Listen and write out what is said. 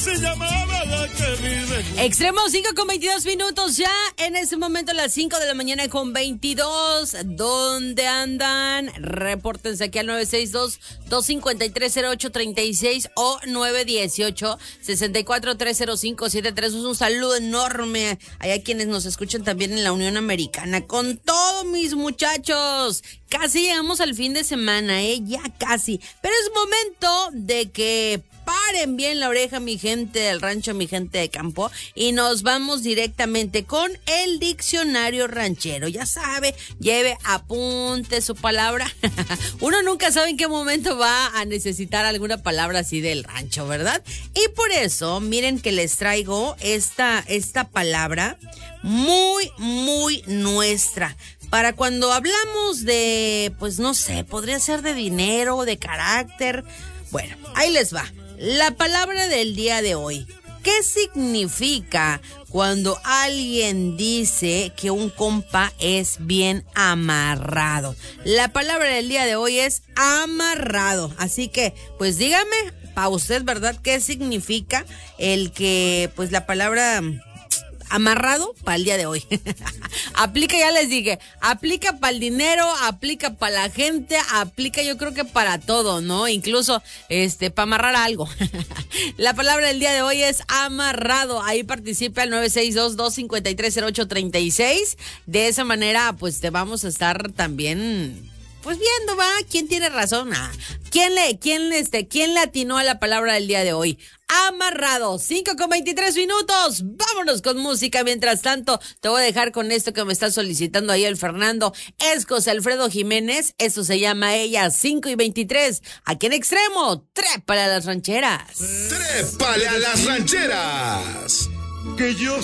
se llamaba la que vive. Extremo 5:22 ya. En este momento las 5 de la mañana con 22. ¿Dónde andan? Repórtense aquí al 962-253-0836 o 918-64-30573. Es un saludo enorme a quienes nos escuchan también en la Unión Americana. Con todos mis muchachos. Casi llegamos al fin de semana, ya casi. Pero es momento de que paren bien la oreja, mi gente del rancho, mi gente de campo, y nos vamos directamente con el diccionario ranchero. Ya sabe, lleve, apunte su palabra. Uno nunca sabe en qué momento va a necesitar alguna palabra así del rancho, ¿verdad? Y por eso, miren que les traigo esta palabra muy, muy nuestra. Para cuando hablamos de, pues no sé, podría ser de dinero, de carácter. Bueno, ahí les va. La palabra del día de hoy. ¿Qué significa cuando alguien dice que un compa es bien amarrado? La palabra del día de hoy es amarrado. Así que, pues dígame, para usted, ¿verdad? ¿Qué significa el que, pues la palabra amarrado para el día de hoy? Aplica, ya les dije, aplica para el dinero, aplica para la gente, aplica yo creo que para todo, ¿no? Incluso para amarrar algo. La palabra del día de hoy es amarrado. Ahí participa el 962-253-0836. De esa manera, pues te vamos a estar también, pues viendo, va, quién tiene razón. ¿Quién le atinó a la palabra del día de hoy? Amarrado. 5:23. Vámonos con música. Mientras tanto, te voy a dejar con esto que me está solicitando ahí el Fernando. Es José Alfredo Jiménez. Esto se llama Ella. 5:23. Aquí en Extremo. Trépale a las rancheras. Trépale a las rancheras. Que yo